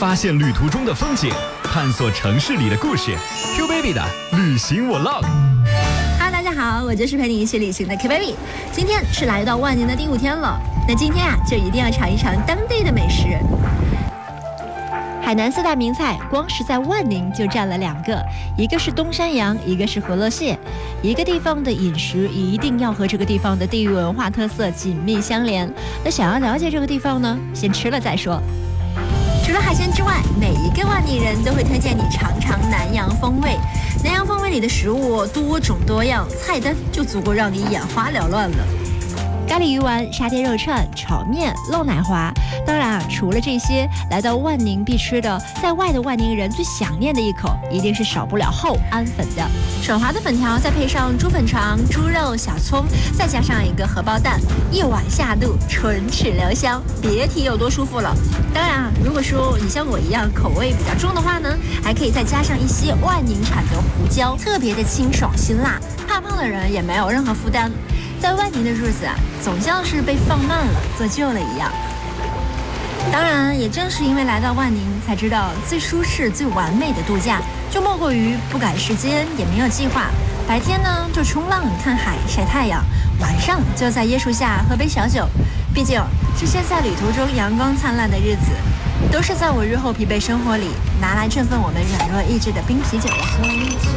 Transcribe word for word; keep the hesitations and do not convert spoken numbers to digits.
发现旅途中的风景，探索城市里的故事。Q Baby 的旅行我 log。 哈，大家好，我就是陪你一起旅行的 Q Baby。今天是来到万宁的第五天了，那今天啊，就一定要尝一尝当地的美食。海南四大名菜，光是在万宁就占了两个，一个是东山羊，一个是河洛蟹。一个地方的饮食一定要和这个地方的地域文化特色紧密相连。那想要了解这个地方呢，先吃了再说。除了海鲜之外，每一个万宁人都会推荐你尝尝南洋风味。南洋风味里的食物多种多样，菜单就足够让你眼花缭乱了。咖喱鱼丸、沙爹肉串、炒面、漏奶滑。当然啊，除了这些，来到万宁必吃的，在外的万宁人最想念的一口，一定是少不了厚安粉的。手滑的粉条，再配上猪粉肠、猪肉、小葱，再加上一个荷包蛋，一碗下肚，唇齿留香，别提有多舒服了。当然啊，如果说你像我一样口味比较重的话呢，还可以再加上一些万宁产的胡椒，特别的清爽辛辣，怕胖的人也没有任何负担。在万宁的日子啊，总像是被放慢了、做旧了一样。当然，也正是因为来到万宁，才知道最舒适、最完美的度假，就莫过于不赶时间，也没有计划。白天呢，就冲浪、看海、晒太阳；晚上就在椰树下喝杯小酒。毕竟，这些在旅途中阳光灿烂的日子，都是在我日后疲惫生活里拿来振奋我们软弱意志的冰啤酒呀。